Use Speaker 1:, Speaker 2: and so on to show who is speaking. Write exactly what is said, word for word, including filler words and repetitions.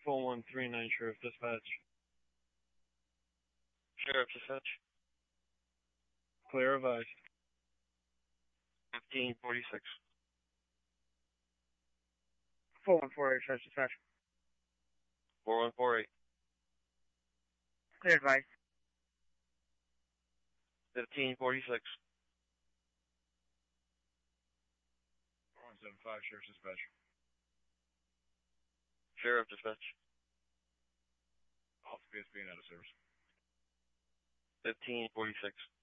Speaker 1: four one three nine, Sheriff Dispatch.
Speaker 2: Sheriff Dispatch.
Speaker 1: Clear advised.
Speaker 2: fifteen forty-six.
Speaker 3: four one four eight, Sheriff Dispatch.
Speaker 2: four one four eight.
Speaker 3: Clear advice.
Speaker 2: fifteen forty-six.
Speaker 4: four one seven five, Sheriff Dispatch.
Speaker 2: Sheriff Dispatch.
Speaker 4: Officer P S P and out of service.
Speaker 2: fifteen forty-six.